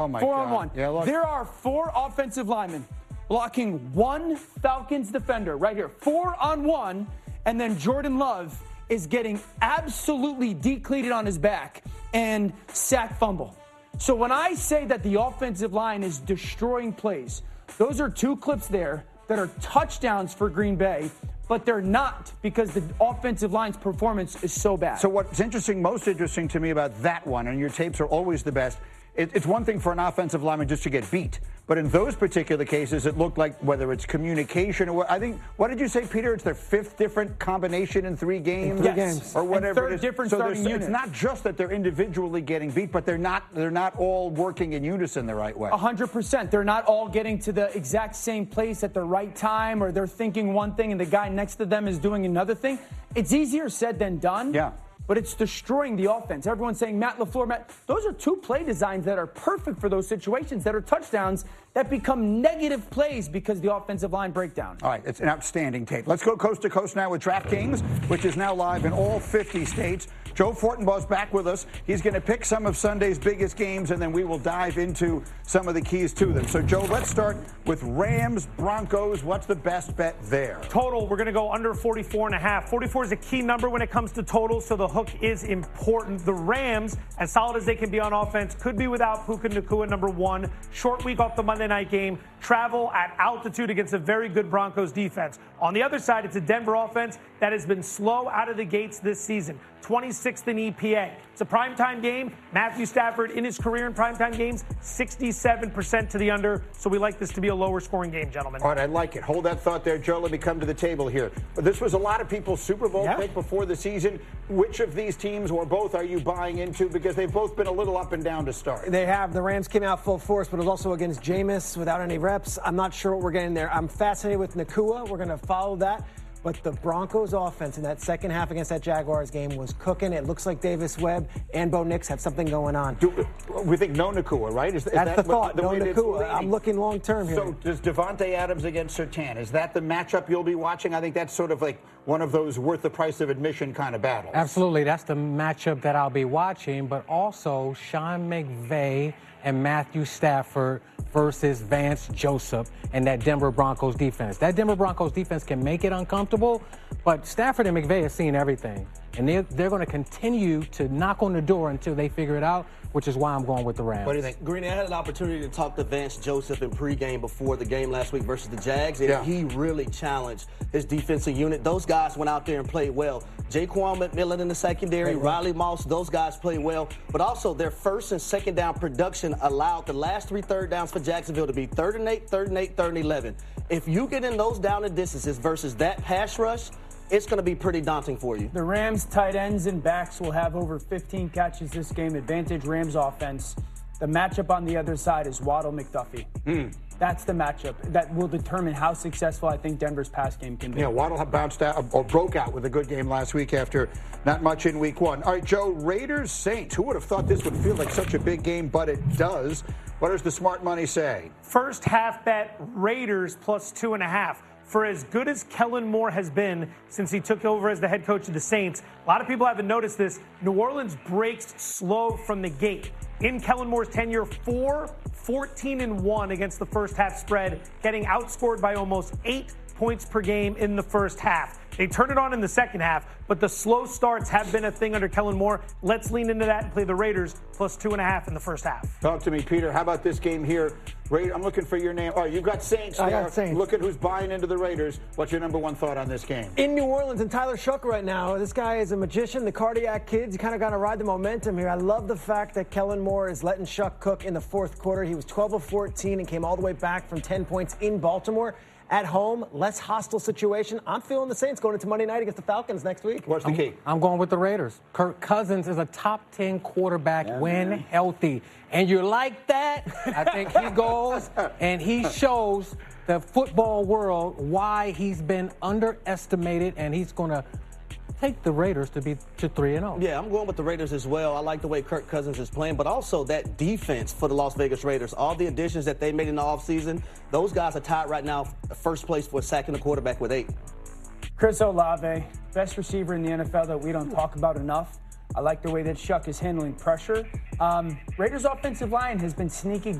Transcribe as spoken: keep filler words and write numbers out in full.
Oh my four God. on one. Yeah, look. There are four offensive linemen blocking one Falcons defender right here. Four on one, and then Jordan Love is getting absolutely decleated on his back and sack fumble. So when I say that the offensive line is destroying plays, those are two clips there that are touchdowns for Green Bay, but they're not because the offensive line's performance is so bad. So what's interesting, most interesting to me about that one, and your tapes are always the best, it, it's one thing for an offensive lineman just to get beat. But in those particular cases, it looked like whether it's communication or what, I think, what did you say, Peter? It's their fifth different combination in three games? In three yes. games. Or whatever and third it is. different so starting unit. It's not just that they're individually getting beat, but they're not they're not all working in unison the right way. A hundred percent. They're not all getting to the exact same place at the right time, or they're thinking one thing and the guy next to them is doing another thing. It's easier said than done. Yeah. But it's destroying the offense. Everyone's saying Matt LaFleur, Matt, those are two play designs that are perfect for those situations that are touchdowns that become negative plays because the offensive line breakdown. All right, it's an outstanding tape. Let's go coast to coast now with DraftKings, which is now live in all fifty states. Joe Fortenbaugh's back with us. He's going to pick some of Sunday's biggest games, and then we will dive into some of the keys to them. So, Joe, let's start with Rams, Broncos. What's the best bet there? Total, we're going to go under forty-four and a half. forty-four is a key number when it comes to total, so the hook is important. The Rams, as solid as they can be on offense, could be without Puka Nacua, number one. Short week off the Monday night game. Travel at altitude against a very good Broncos defense. On the other side, it's a Denver offense that has been slow out of the gates this season. twenty-sixth in E P A. It's a primetime game. Matthew Stafford, in his career in primetime games, sixty-seven percent to the under. So we like this to be a lower scoring game, gentlemen. All right, I like it. Hold that thought there, Joe. Let me come to the table here. This was a lot of people's Super Bowl yeah. pick before the season. Which of these teams or both are you buying into? Because they've both been a little up and down to start. They have. The Rams came out full force, but it was also against Jameis without any reps. I'm not sure what we're getting there. I'm fascinated with Nacua. We're going to follow that. But the Broncos offense in that second half against that Jaguars game was cooking. It looks like Davis Webb and Bo Nix have something going on. Do, we think no Nacua, right? Is, is That's that the thought, the no Nacua. I'm leaning? looking long-term here. So does Devontae Adams against Surtain, is that the matchup you'll be watching? I think that's sort of like one of those worth the price of admission kind of battles. Absolutely. That's the matchup that I'll be watching. But also Sean McVay and Matthew Stafford versus Vance Joseph and that Denver Broncos defense. That Denver Broncos defense can make it uncomfortable, but Stafford and McVay have seen everything. And they're, they're going to continue to knock on the door until they figure it out, which is why I'm going with the Rams. What do you think? Greeny, I had an opportunity to talk to Vance Joseph in pregame before the game last week versus the Jags, and yeah. he really challenged his defensive unit. Those guys went out there and played well. Jaquan McMillan in the secondary, Right, Riley Moss, those guys played well. But also their first and second down production allowed the last three third downs for Jacksonville to be third and eight, third and eight, third and eleven. If you get in those down and distances versus that pass rush, it's going to be pretty daunting for you. The Rams tight ends and backs will have over fifteen catches this game. Advantage Rams offense. The matchup on the other side is Waddle McDuffie. Mm. That's the matchup that will determine how successful I think Denver's pass game can be. Yeah, Waddle bounced out or broke out with a good game last week after not much in week one. All right, Joe, Raiders Saints. Who would have thought this would feel like such a big game, but it does. What does the smart money say? First half bet Raiders plus two and a half. For as good as Kellen Moore has been since he took over as the head coach of the Saints, a lot of people haven't noticed this. New Orleans breaks slow from the gate. In Kellen Moore's tenure, four, fourteen and one against the first half spread, getting outscored by almost eight points per game in the first half. They turn it on in the second half, but the slow starts have been a thing under Kellen Moore. Let's lean into that and play the Raiders plus two and a half in the first half. Talk to me, Peter. How about this game here? Raider, I'm looking for your name. Oh, you've got Saints there. I got Saints. Look at who's buying into the Raiders. What's your number one thought on this game? In New Orleans, and Tyler Shough right now. This guy is a magician, the cardiac kids. You kind of got to ride the momentum here. I love the fact that Kellen Moore is letting Shough cook in the fourth quarter. He was twelve of fourteen and came all the way back from ten points in Baltimore. At home, less hostile situation. I'm feeling the Saints going into Monday night against the Falcons next week. What's the I'm, key? I'm going with the Raiders. Kirk Cousins is a top ten quarterback yeah, when man. healthy. And you like that? I think he goes and he shows the football world why he's been underestimated, and he's going to take the Raiders to be to three and oh. Yeah, I'm going with the Raiders as well. I like the way Kirk Cousins is playing, but also that defense for the Las Vegas Raiders. All the additions that they made in the offseason, those guys are tied right now first place for sacking the quarterback with eight. Chris Olave, best receiver in the N F L that we don't talk about enough. I like the way that Shough is handling pressure. Um, Raiders' offensive line has been sneaky